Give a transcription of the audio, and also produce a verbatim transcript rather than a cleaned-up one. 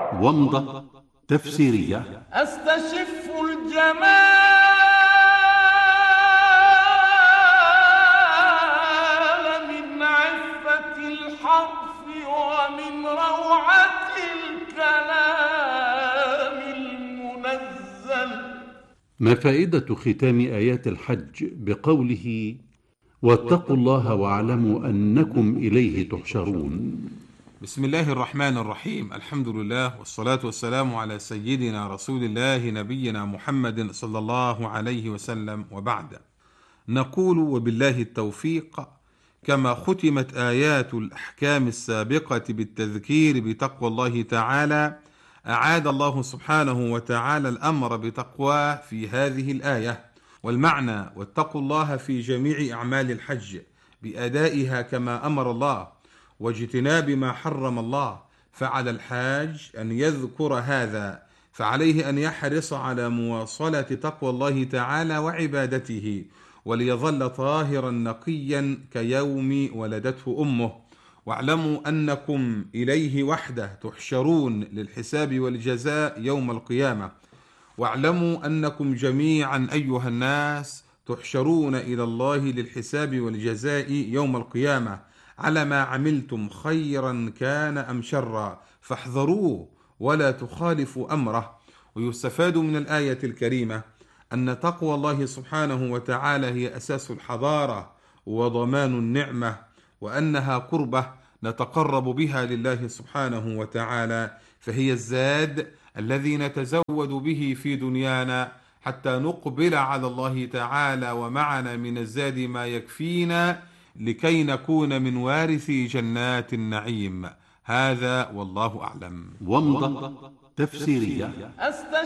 ومضة تفسيرية. أستشف الجمال من عفة الحرف ومن روعة الكلام المنزل. ما فائدة ختام آيات الحج بقوله واتقوا الله واعلموا أنكم إليه تحشرون؟ بسم الله الرحمن الرحيم. الحمد لله والصلاة والسلام على سيدنا رسول الله نبينا محمد صلى الله عليه وسلم، وبعد. نقول وبالله التوفيق، كما ختمت آيات الأحكام السابقة بالتذكير بتقوى الله تعالى، أعاد الله سبحانه وتعالى الأمر بتقواه في هذه الآية. والمعنى واتقوا الله في جميع أعمال الحج بأدائها كما أمر الله واجتناب ما حرم الله. فعلى الحاج أن يذكر هذا، فعليه أن يحرص على مواصلة تقوى الله تعالى وعبادته، وليظل طاهرا نقيا كيوم ولدته أمه. واعلموا أنكم إليه وحده تحشرون للحساب والجزاء يوم القيامة. واعلموا أنكم جميعا أيها الناس تحشرون إلى الله للحساب والجزاء يوم القيامة على ما عملتم، خيرا كان أم شرا، فاحذروه ولا تخالفوا أمره. ويستفاد من الآية الكريمة أن تقوى الله سبحانه وتعالى هي أساس الحضارة وضمان النعمة، وأنها قربة نتقرب بها لله سبحانه وتعالى، فهي الزاد الذي نتزود به في دنيانا حتى نقبل على الله تعالى، ومعنا من الزاد ما يكفينا لكي نكون من وارثي جنات النعيم. هذا والله أعلم. ومضة تفسيرية.